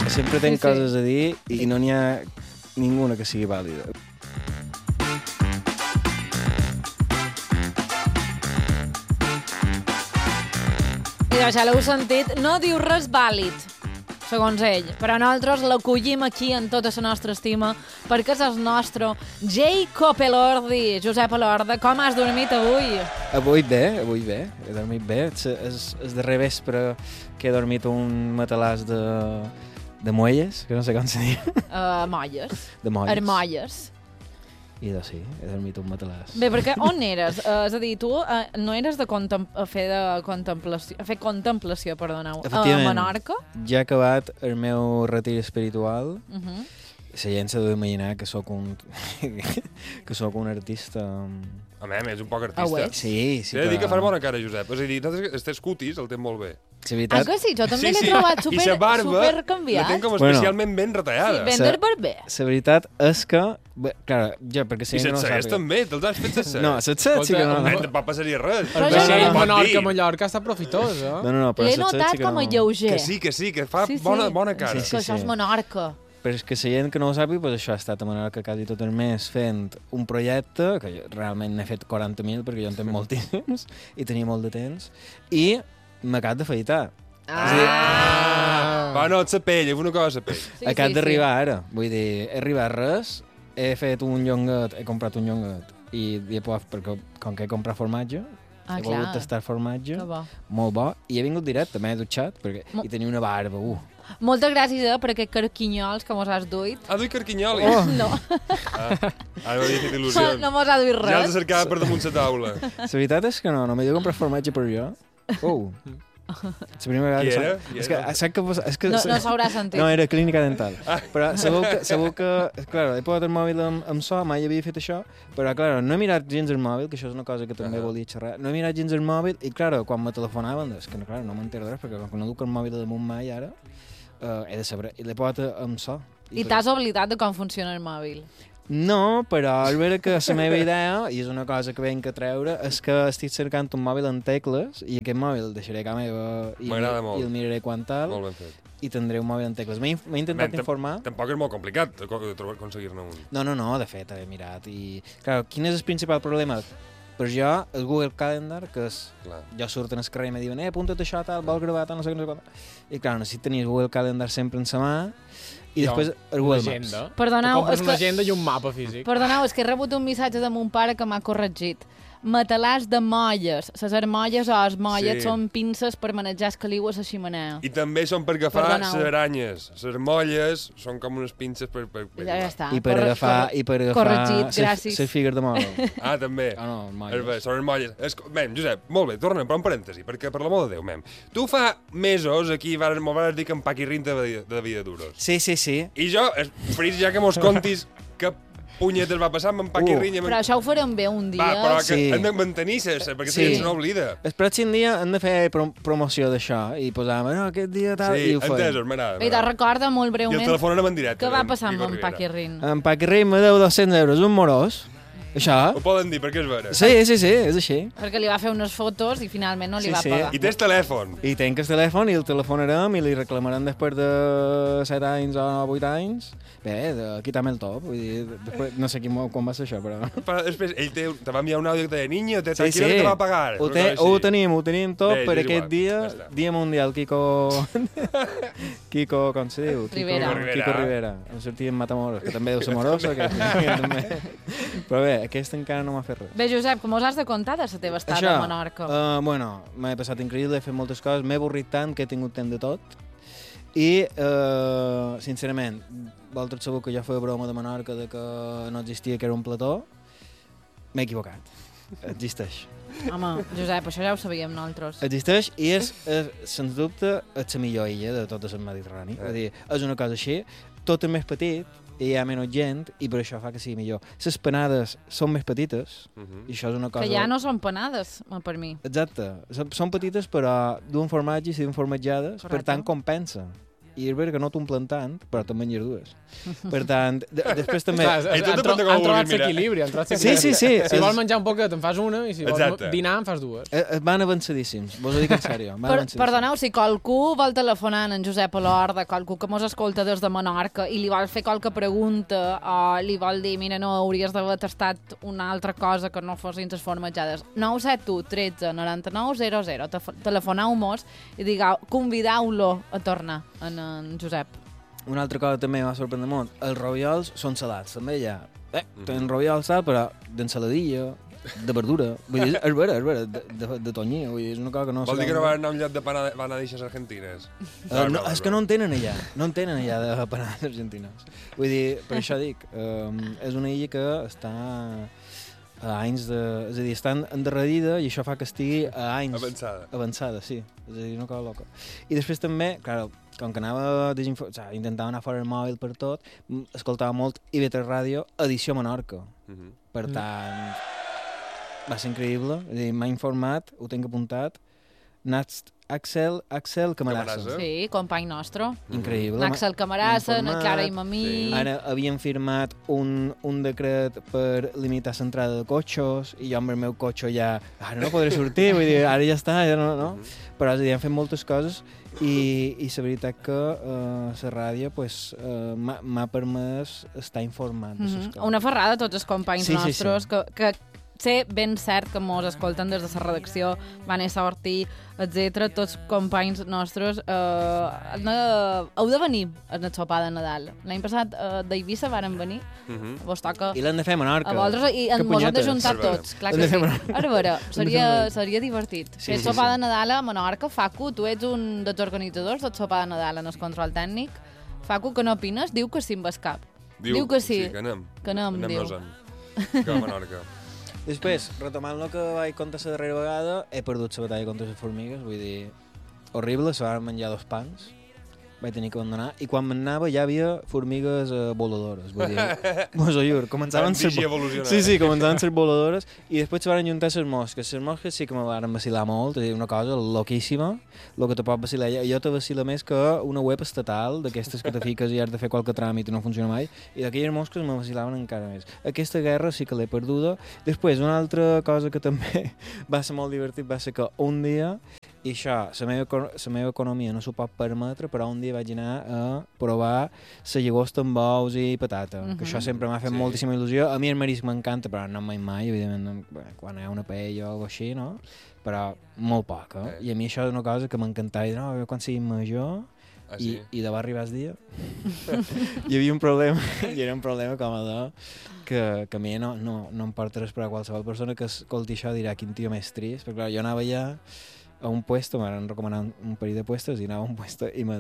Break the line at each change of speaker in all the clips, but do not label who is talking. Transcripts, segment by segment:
Sempre tenc coses a dir i no n'hi ha ninguna que sigui vàlida.
Mira, ja l'heu sentit, no diu res vàlid, segons ell, però nosaltres l'acollim aquí en tota la nostra estima perquè és el nostre Jacob Elordi. Josep Elordi, com has dormit avui?
Avui bé, he dormit bé. És darrer vespre que he dormit un matalàs de moelles, que no sé com se diu.
Molles.
De molles.
Armolles.
I doncs sí, he dormit un matalàs.
Bé, perquè on eres? És a dir, tu no eres de fer contemplació, perdoneu, a Menorca?
Ja he acabat el meu retir espiritual.
Uh-huh.
La gent s'ha d'imaginar que sóc un artista...
Home, és un poc artista.
Sí,
He de dir que fas bona cara, Josep. És a dir, estàs cutis, el tens molt bé.
Ah, que sí? Jo també l'he trobat super canviat.
La tenc com especialment ben retallada.
Ben del barber.
La veritat és que... Clar, ja, perquè
I se't segueix també, te'ls has fet ses.
No, se't segueix sí que no.
Tampoc passaria res.
El vaixell a Mallorca està profitós, eh?
No, però
l'he notat com a lleuger.
Que sí, que fa bona cara.
Que això és Menorca.
Però és que la gent que no ho sàpiga, doncs això ha estat a Menorca quasi tot el mes fent un projecte, que jo realment n'he fet 40.000 perquè jo en tenc moltíssims i tenia molt de temps, i m'acabo d'afaitar.
No, ets la pell, és una cosa la pell.
Acabo d'arribar ara, vull dir, he arribat res, he fet un llonguet, he comprat un llonguet, i perquè com que he comprat formatge, he volgut tastar formatge, molt bo, i he vingut directe, m'he dutxat, i tenia una barba,
Moltes gràcies per aquests carquinyols que mos has duit.
Ha duit carquinyols?
No.
Ara m'havia fet il·lusions.
No mos ha duit res.
Ja els cercava per damunt la taula.
La veritat és que no m'he de comprar formatge per jo. La primera vegada
no s'haurà sentit.
No, era clínica dental. Però segur que clar, he posat el mòbil amb so, mai havia fet això, però clar, no he mirat gens el mòbil, que això és una cosa que també volia xerrar. No he mirat gens el mòbil i clar, quan me telefonaven, és que clar, no m'entero de res, perquè quan no duc el mòbil damunt mai ara, he de saber, i l'he posat amb so.
I t'has oblidat de com funciona el mòbil?
No, però és vera que la meva idea, i és una cosa que venc a treure, és que estic cercant un mòbil amb tecles i aquest mòbil el deixaré a casa meva i el miraré quan tal.
Molt ben fet.
I tindré un mòbil amb tecles. M'he intentat informar.
Tampoc és molt complicat aconseguir-ne un.
No, de fet, he mirat. I, clar, quin és el principal problema? Per jo, el Google Calendar, que és... Jo surto en el carrer i me diuen apunta't això, tal, vol gravar, tal, no sé què. I clar, necessito tenir el Google Calendar sempre en sa mà. I després el Google Maps.
Perdoneu,
compres una agenda i un mapa físic.
Perdoneu, és que he rebut un missatge de mon pare que m'ha corregit. Matalàs de molles. Les armolles o els mollets són pinces per manejar el caliu a la ximenea.
I també són per agafar les aranyes. Les molles són com unes pinces per...
Ja està.
I per agafar
corregit, gràcies.
Les figues de mòbil.
També. Són les molles. Mem, Josep, molt bé, tornem, però un parèntesi, perquè per l'amor de Déu, mem, tu fa mesos aquí m'ho vas dir que en Paquirrin de vida duros.
Sí.
I jo, esperis ja que mos contis que punyetes va passar amb en Paquirrin.
Però això ho farem bé un dia.
Però que hem de mantenir-se, perquè la gent se n'oblida.
El pròxim dia hem de fer promoció d'això i posar, aquest dia tal, i ho fem.
Sí, entesos, m'agrada.
I te'n recorda molt breument...
I el telefonem en directe.
Què va passar amb en Paquirrin?
En Paquirrin me deu 200 euros, un morós. Això?
Ho poden dir, perquè és vera.
Sí, és així.
Perquè li va fer unes fotos i finalment no li va pagar.
I tens telèfon.
I tenc el telèfon i el telefonarem i li reclamarem després de 7 anys o 8 anys. Bé, quitar-me el top. Vull dir, després, no sé quan va ser això, però...
Després, ell te va enviar un àudio que deia, niño, tranquil·lo que te va pagar.
Ho tenim tot per aquest dia, Dia Mundial Kiko, com se diu? Kiko Rivera. Em sortia en Matamoros, que també deu ser morosa. Però bé, aquest encara no m'ha fet res.
Bé, Josep, com us has de contar de la teva estada a Menorca?
Bueno, m'he passat increïble, he fet moltes coses, m'he avorrit tant que he tingut temps de tot. I, sincerament, vosaltres sabeu que jo feia broma de Menorca de que no existia, que era un plató. M'he equivocat. Existeix.
Home, Josep, això ja ho sabíem nosaltres.
Existeix i és, sens dubte, la millor illa de tot el Mediterrani. És a dir, és una cosa així, tot és més petit, i hi ha menys gent, i per això fa que sigui millor. Les panades són més petites, i això és una cosa...
Que ja no són panades, per mi.
Exacte. Són petites, però d'un formatge i si d'un formatjades, per tant compensa. i és vera que no t'omplen tant, però te'n menges dues. Per tant, després també...
Han trobat l'equilibri.
Sí.
Si vols menjar un poquet en fas una i si vols dinar en fas dues.
Van avançadíssims, vos ho dic en sèrio.
Perdoneu, si qualcú vol telefonar en Josep Olorda, qualcú que mos escolta des de Menorca i li vol fer qualque pregunta o li vol dir, mira, no, hauries d'haver tastat una altra cosa que no fossin les formatjades, 971 13 99 00, telefoneu-mos i digueu, convideu-lo a tornar en Josep.
Una altra cosa també m'ha sorprès molt, els roviols són salats, també hi ha. Tenen roviols tal, però d'ensaladilla, de verdura, vull dir, és vera, de tonyina, vull dir, és una cosa que no...
Vol dir que no van anar a un lloc de panadixes argentines?
No, és que no en tenen allà, de panades argentines. Vull dir, per això dic, és una illa que està a anys de... És a dir, està endarrerida i això fa que estigui a anys... Avançada, sí. És a dir, una cosa loca. I després també, clar, com que anava intentava anar fora el mòbil per tot, escoltava molt IB3 Ràdio, Edició Menorca. Per tant, va ser increïble. És a dir, m'ha informat, ho tinc apuntat. Axel Camarasa.
Sí, company nostre.
Increïble.
Axel Camarasa, Clara i Mamí.
Sí. Ara havien firmat un decret per limitar l'entrada de cotxos i jo amb el meu cotxe ja... Ara no podré sortir, vull dir, ara ja està, ja no. Però és a dir, han fet moltes coses i la veritat que la ràdio m'ha permès estar informant de les coses.
Una ferrada a tots els companys nostres que sé ben cert que mos escolten des de la redacció, Vanessa Ortí, etc. Tots companys nostres heu de venir al sopar de Nadal. L'any passat d'Eivissa varen venir. Vos toca...
I l'hem de fer a Menorca.
A vosaltres, i mos hem de juntar tots. Clar que sí. Ara veure, seria divertit. Fer sopar de Nadal a Menorca. Facu, tu ets un dels organitzadors del sopar de Nadal en el control tècnic. Facu, que no opines? Diu que sí amb el cap. Diu que sí.
Sí, que anem.
Que anem, diu.
Que a Menorca.
Després, retomant el que vaig contar la darrera vegada, he perdut la batalla contra les formigues, vull dir, horrible, se van menjar 2 pans, vaig tenir que abandonar, i quan m'anava ja havia formigues voladores, vull dir, mos ho juro, començaven a ser... Sí, començaven a ser voladores, i després se van juntar les mosques sí que me van vacilar molt, és a dir, una cosa loquíssima, el que te pot vacilar, jo te vacila més que una web estatal, d'aquestes que te fiques i has de fer qualque tràmit i no funciona mai, i d'aquelles mosques me vacilaven encara més. Aquesta guerra sí que l'he perduda. Després, una altra cosa que també va ser molt divertit va ser que un dia, i això, la meva economia no s'ho pot permetre, però un dia vaig anar a provar la llagosta amb ous i patata, que això sempre m'ha fet moltíssima il·lusió. A mi el marisc m'encanta, però no mai, evidentment, quan hi ha una paella o alguna així, no? Però molt poc, I a mi això és una cosa que m'encantava, i no, quan sigui major... I de va arribar el dia hi havia un problema i era un problema com que a mi no em porta res per a qualsevol persona que escolti això dirà quin tio més trist, perquè clar, jo anava ja a un puesto, m'han recomanat un parell de puestos i anava a un puesto i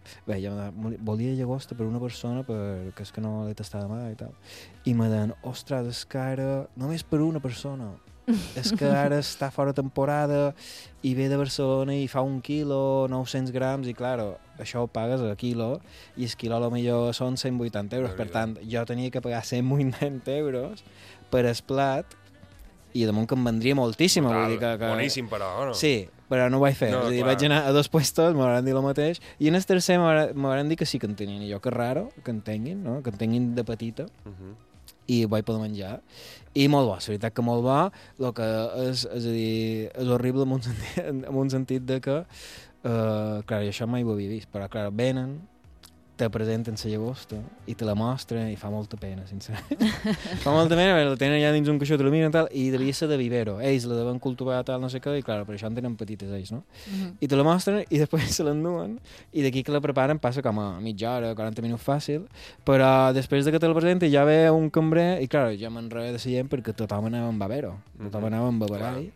volia llagosta per una persona perquè és que no l'he tastada mai i tal, i me deien, ostres, és que ara només per una persona és que ara està fora temporada i ve de Barcelona i fa 1 quilo, 900 grams, i clar, això ho pagues a quilo, i el quilo potser són 180 euros, per tant, jo tenia que pagar 180 euros per el plat, i damunt que em vendria moltíssim. Vull dir que...
Boníssim, però, no?
Sí, però no ho vaig fer. És a dir, vaig anar a 2 puestos, m'hauran dit el mateix, i en el tercer m'hauran dit que sí que en tenien, i jo, que raro, que en tinguin, no? Que en tinguin de petita. I vaig poder menjar, i molt bo, la veritat que molt bo, el que és a dir, és horrible en un sentit de que, clar, jo això mai ho havia vist, però clar, venen, te presenten la llagosta i te la mostren i fa molta pena, sincerament. Fa molta pena, perquè la tenen allà dins un caixó, te la miren tal, i devia ser de vivero. Ells la deuen cultivar tal, no sé què, i clar, per això en tenen petites ells, no? I te la mostren i després se l'enduen, i d'aquí que la preparen passa com a mitja hora, 40 minuts fàcil, però després de que te la presenten ja ve un cambrer, i clar, ja m'enrere de seient perquè tothom anava amb vivero, tothom anava amb beverall,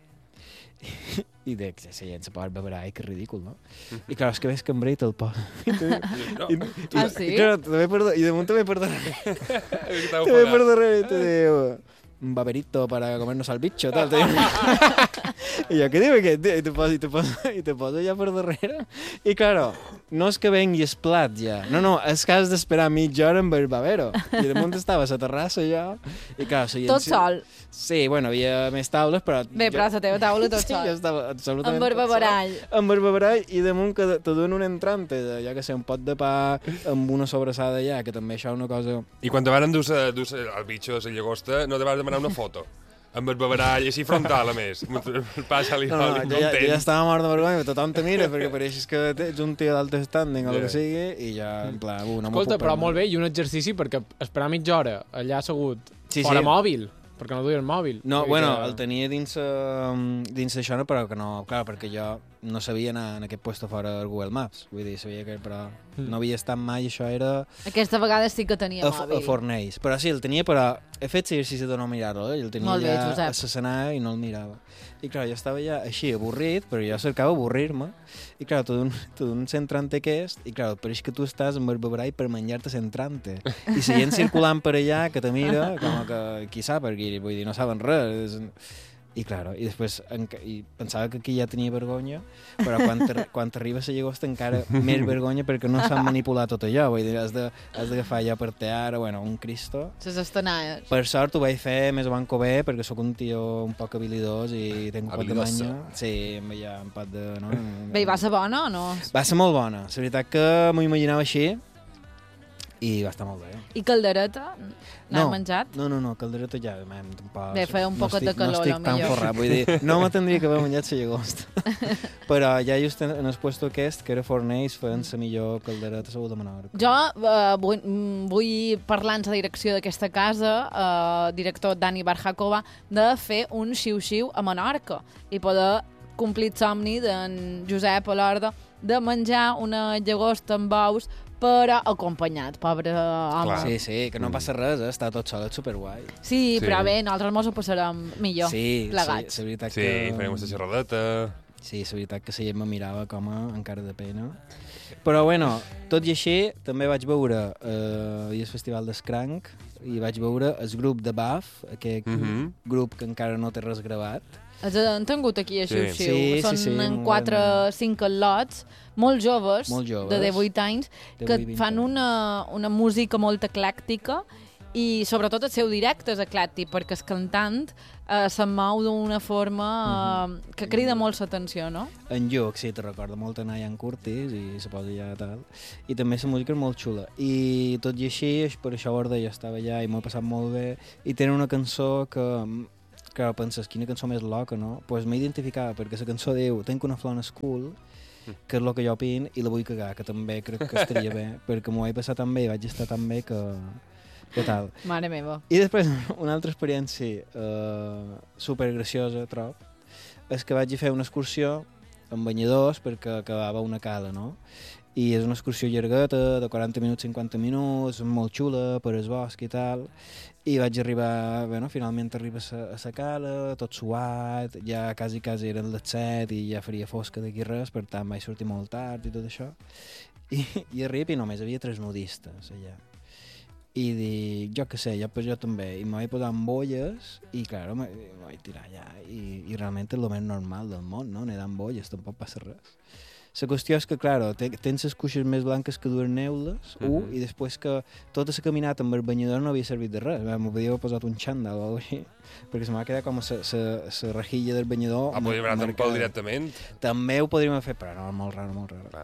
i de que la gent se pot beberà, que ridícul, no? I clar, és que ves cambrer i te'l posa.
Sí?
I damunt també per darrere. També per darrere te diu un baberito para comernos al bicho, tal. I jo, què diu aquest? I te posa allà per darrere. I, claro, no és que vengui el plat ja. No, és que has d'esperar mitja hora amb el babero. I damunt estava a la terrassa ja. I, clar,
tot sol.
Sí, bueno, havia més taules, però...
Bé, però a la teva taula tot sol.
Sí, jo estava absolutament
amb barbabarall.
Amb barbabarall i damunt que te donen un entrante, ja que sé, un pot de pa amb una sobrassada ja, que també això és una cosa...
I quan te van endur el bitxo de la llagosta, no te vas demanar una foto? Amb el babarall, així frontal, a més. Passa-li
jo ja estava mort de vergonya, tothom te mira, perquè pareixes que ets un tio d'alt standing o el que sigui, i ja, en pla, no
Escolta, però molt bé, i un exercici, perquè esperar mitja hora allà assegut, fora mòbil, perquè no duia el mòbil.
No, bueno, el tenia dins d'això, però que no, clar, perquè jo no sabia anar en aquest puesto fora del Google Maps, vull dir, sabia que, però no havia estat mai, això era...
Aquesta vegada sí que tenia mòbil.
A Fornells, però sí, el tenia, però he fet l'exercici de no mirar-lo, el tenia allà a l'escenari i no el mirava. I clar, jo estava ja així, avorrit, però jo cercava avorrir-me, i clar, tot un centrante aquest, i clar, pareix que tu estàs amb el babarall per menjar-te centrante. I la gent circulant per allà, que te mira, com que qui sap, perquè vull dir, no saben res. I clar, i després pensava que aquí ja tenia vergonya, però quan t'arriba a la llagosta encara més vergonya perquè no s'han manipulat tot allò, vull dir, has d'agafar allò per tear, bueno, un cristo.
Les estanalles.
Per sort ho vaig fer més abans que bé, perquè sóc un tio un poc habilidós i tinc un pot de manya. Sí, amb allà un pot de... No?
Bé, i va ser bona o no?
Va ser molt bona, la veritat que m'ho imaginava així, i va estar molt bé.
I caldereta? N'has menjat?
No, caldereta ja...
Bé, feia un poquet de calor,
no estic tan forrat, vull dir, no m'atendria que haver menjat la llagosta. Però ja just en el puesto aquest, que era Fornells, feien la millor caldereta segur de Menorca.
Jo vull parlar en la direcció d'aquesta casa, director Dani Barjakova, de fer un xiu-xiu a Menorca i poder complir el somni d'en Josep Olorda de menjar una llagosta amb ous, però acompanyat, pobre home.
Sí, que no passa res, està tot sol, és superguai.
Sí, però bé, nosaltres mos ho passarem millor, plegats.
Sí, la veritat
que... Sí, farem una xerradeta...
Sí, la veritat que la gent me mirava com a encara de pena. Però bueno, tot i així, també vaig veure el Festival d'Escranc i vaig veure el grup de BAF, aquest grup que encara no té res gravat.
Han tingut aquí a Xiu-Xiu. Són 4 o 5 lots, molt joves, de 18 anys, que fan una música molt eclèctica i sobretot el seu directe és eclèctic, perquè el cantant se'n mou d'una forma que crida molt l'atenció, no?
En Lluc, sí, te recorda molt a Ian Curtis i se posa ja tal. I també la música és molt xula. I tot i així, per això jo estava allà i m'ho he passat molt bé. I tenen una cançó que penses, quina cançó més loca, no? Doncs pues m'identificava, perquè la cançó diu Tenc una flor en el cul, que és el que jo opino, i la vull cagar, que també crec que estaria bé, perquè m'ho he passat tan bé i vaig estar tan bé que tal.
Mare meva.
I després, una altra experiència supergraciosa, trob, és que vaig fer una excursió amb banyadors perquè acabava una cala, no? I és una excursió llargueta, de 40 minuts, 50 minuts, molt xula, per el bosc i tal, i vaig arribar, bueno, finalment arriba a la cala, tot suat, ja quasi eren les 7 i ja faria fosca d'aquí res, per tant vaig sortir molt tard i tot això, i arriba i només hi havia 3 nudistes allà. I dic, jo què sé, jo també, i m'ho vaig posar amb bolles, i clar, m'ho vaig tirar allà, i realment és el més normal del món, no? Nedar amb bolles, tampoc passa res. La qüestió és que, clar, tens les cuixes més blanques que duen neules, i després que tota la caminata amb el banyador no havia servit de res. M'ho podia haver posat un xandall o alguna cosa així, perquè se m'ha quedat com la rejilla del banyador.
Podríem anar amb pel directament?
També ho podríem haver fet, però no, molt raro.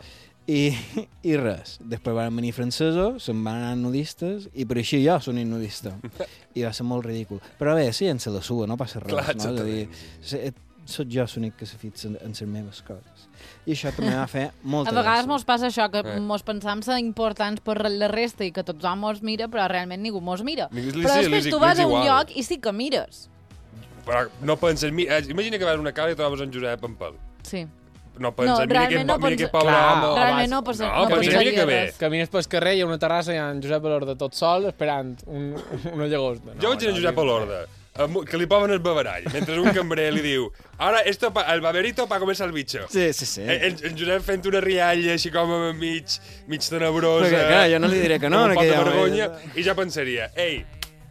I res. Després van venir francesos, se'n van anar nudistes, i per així jo soc un nudista. I va ser molt ridícul. Però bé, sí, en se la sua, no passa res.
Clar,
no? És a dir, soc jo l'únic que se fixa en les meves coses. I això també va fer molta gràcia.
A vegades mos passa això, que mos pensam ser importants per la resta i que tothom mos mira, però realment ningú mos mira. Però després tu vas a un lloc i sí que mires.
Però no penses... Imagina que vas a una cala i trobes en Josep en pel.
Sí.
No penses, mira que pobre home.
Realment no pensaria
mira que bé.
Camines pel carrer i hi ha una terrassa i hi ha en Josep Olorda tot sol esperant una llagosta.
Jo vaig a en Josep Olorda, que li posen el babarall, mentre un cambrer li diu ara, el baberito pa comerse el bicho.
Sí.
En Josep fent una rialla així com mig tenebrosa.
Perquè, clar, jo no li diré que no.
Amb un pot de vergonya, i ja pensaria, ei,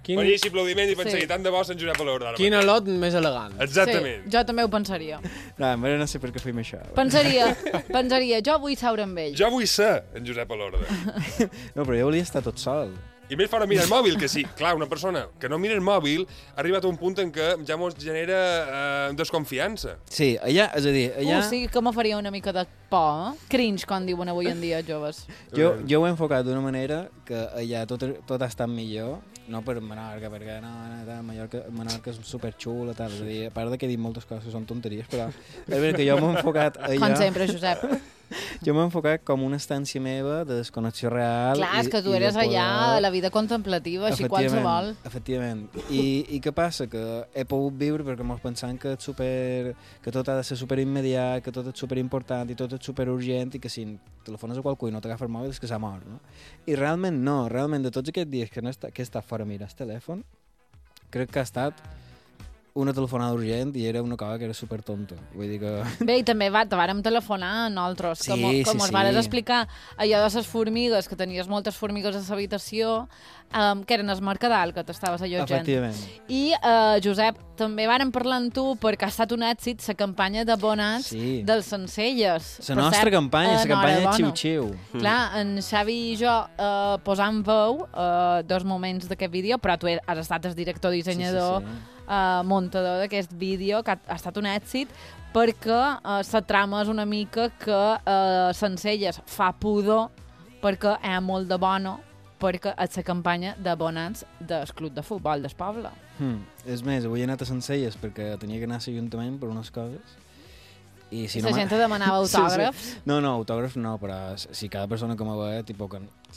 Boníssim aplaudiment i pensaria tant de bo Sant Josep Olorda.
Quin olot més elegant.
Exactament.
Sí, jo també ho pensaria.
No sé per què fem això.
Pensaria, jo vull seure amb ell.
Jo vull ser en Josep Olorda.
No, però jo volia estar tot sol.
I més fora mirar el mòbil, que sí, clar, una persona que no mira el mòbil ha arribat a un punt en què ja mos genera desconfiança.
Sí, allà, és a dir, allà...
Sí que me faria una mica de por, Cringe, com diuen avui en dia, joves.
Jo ho he enfocat d'una manera que allà tot ha estat millor, no per Menorca, perquè Menorca és superxula, tal, és a dir, a part de que he dit moltes coses que són tonteries, però és veritat que jo m'he enfocat allà...
Com sempre, Josep.
Jo m'he enfocat com una estància meva de desconnexió real.
Clar, és que tu eres allà a la vida contemplativa, així qualsevol.
Efectivament. I què passa? Que he pogut viure perquè mos pensant que tot ha de ser superimmediat, que tot és superimportant i tot és superurgent i que si telefones a qualcú i no t'agafa el mòbil és que s'ha mort, no? I realment no, realment de tots aquests dies que he estat fora a mirar el telèfon, crec que ha estat una telefonada urgent i era una cosa que era super tonta. Vull dir que...
Bé, i també te vàrem telefonar nosaltres,
sí,
com us vares explicar allò de les formigues, que tenies moltes formigues a l'habitació, que eren el Mercadal, que t'estaves allotjant.
Efectivament.
I, Josep, també vàrem parlar amb tu perquè ha estat un èxit la campanya d'abonats dels Sencelles.
La nostra campanya, la campanya de Xiu-Xiu.
Clar, en Xavi i jo posant veu dos moments d'aquest vídeo, però tu has estat el director, dissenyador, muntador d'aquest vídeo, que ha estat un èxit, perquè la trama és una mica que Sencelles fa pudor perquè és molt de bona, perquè és la campanya d'abonats del club de futbol del poble.
És més, avui he anat a Sencelles perquè tenia que anar a l'Ajuntament per unes coses. I si
la gent te demanava autògrafs?
Sí. No, autògrafs no, però si cada persona que me ve, tipus,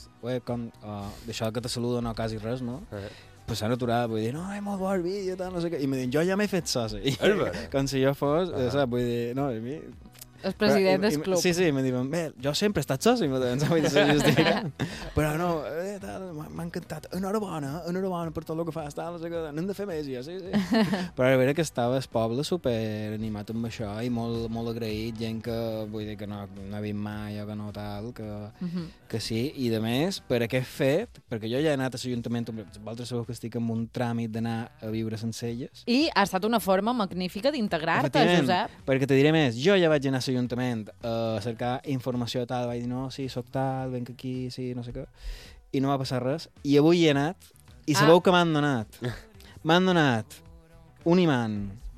d'això que te saluda no quasi res, no? Pues s'han aturat, vull dir, no, molt bo el vídeo, tal, no sé què. I m'ha dit, jo ja m'he fet soci. Com si jo fos, saps, vull dir, no, a mi...
El president del club.
Sí, m'ha dit, bé, jo sempre he estat soci, vull dir, però no, m'ha encantat, enhorabona per tot el que fas, tal, no sé què, n'hem de fer més, ja, sí. Però a veure que estava el poble super animat amb això i molt agraït, gent que, vull dir, que no ha vist mai o que no tal, que sí, i de més, per aquest fet, perquè jo ja he anat a l'Ajuntament, vosaltres sabeu que estic en un tràmit d'anar a viure a Sencelles.
I ha estat una forma magnífica d'integrar-te, Josep.
Perquè te diré més, jo ja vaig anar a l'Ajuntament a cercar informació tal, vaig dir, no, sí, soc tal, venc aquí, sí, no sé què, i no va passar res. I avui he anat, i sabeu que m'han donat? M'han donat un imant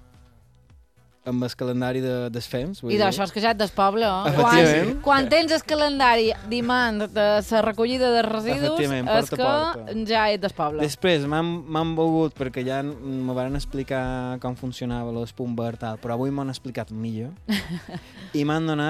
amb el calendari dels FEMS.
I d'això és que ja et del poble, quan tens el calendari d'imant de la recollida de residus, és que ja ets del poble.
Després m'han volgut, perquè ja me van explicar com funcionava l'espumber, tal, però avui m'han explicat millor, i m'han donat